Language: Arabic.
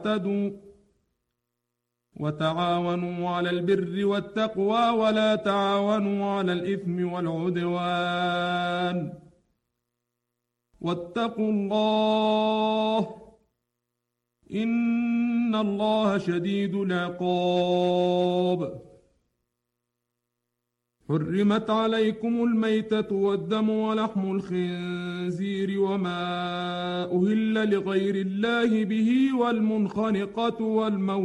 واهتدوا وتعاونوا على البر والتقوى ولا تعاونوا على الإثم والعدوان واتقوا الله إن الله شديد العقاب. حرمت عليكم الميتة والدم ولحم الخنزير وما أهل لغير الله به والمنخنقة والموت